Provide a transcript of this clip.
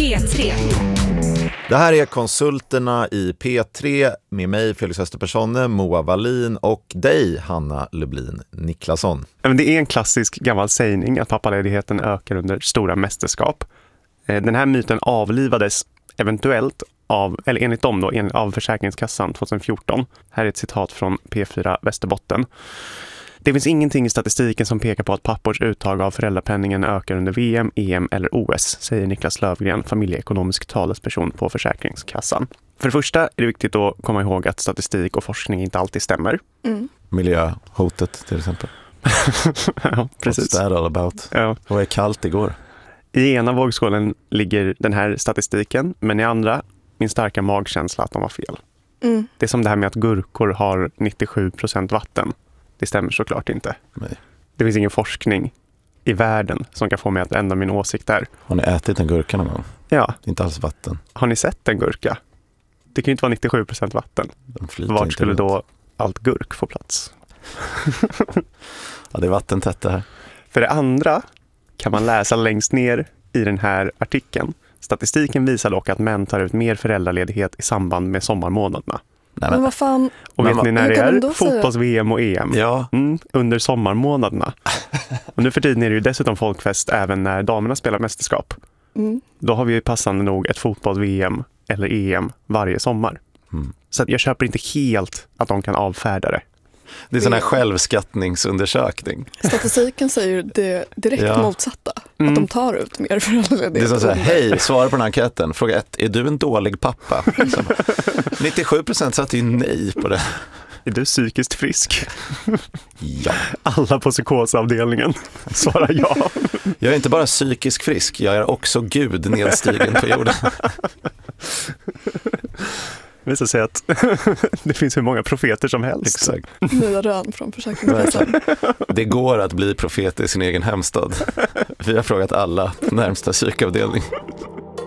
P3. Det här är Konsulterna i P3 med mig, Felix Österpersonne, Moa Wallin och dig, Hanna Lublin Niklasson. Det är en klassisk gammal sägning att pappaledigheten ökar under stora mästerskap. Den här myten avlivades eventuellt enligt dem då, av Försäkringskassan 2014. Här är ett citat från P4 Västerbotten. Det finns ingenting i statistiken som pekar på att pappors uttag av föräldrapenningen ökar under VM, EM eller OS, säger Niklas Lövgren, familjeekonomisk talesperson på Försäkringskassan. För det första är det viktigt att komma ihåg att statistik och forskning inte alltid stämmer. Miljöhotet till exempel. Ja, precis. What's that all about? Ja. Och är kallt igår. I ena vågskålen ligger den här statistiken, men i andra min starka magkänsla att de har fel. Det är som det här med att gurkor har 97% vatten. Det stämmer såklart inte. Nej. Det finns ingen forskning i världen som kan få mig att ändra min åsikt där. Har ni ätit en gurka någon gång? Ja. Det är inte alls vatten. Har ni sett en gurka? Det kan ju inte vara 97% vatten. Vart skulle runt. då allt gurk få plats? Ja, det är vattentätt det här. För det andra kan man läsa längst ner i den här artikeln. Statistiken visar dock att män tar ut mer föräldraledighet i samband med sommarmånaderna. Nej, Men vad fan? Och vet ni när det är? Fotbolls-VM och EM. Ja. Under sommarmånaderna. Och nu för tiden är det ju dessutom folkfest även när damerna spelar mästerskap. Då har vi ju passande nog ett fotbolls-VM eller EM varje sommar. Så att jag köper inte helt att de kan avfärda det. Det är sån här självskattningsundersökning. Statistiken säger det direkt motsatta. Att de tar ut mer föräldraledighet. Det är som så här, hej, svara på den här enkäten. Fråga 1, är du en dålig pappa? 97% satte ju nej på det. Är du psykiskt frisk? Ja. Alla på psykosavdelningen svarar ja. Jag är inte bara psykisk frisk, jag är också Gud nedstigen på jorden. Det visar sig att det finns hur många profeter som helst. Exakt. Nya rön från Försäkringskassan. Det går att bli profet i sin egen hemstad. Vi har frågat alla på närmsta psykavdelning.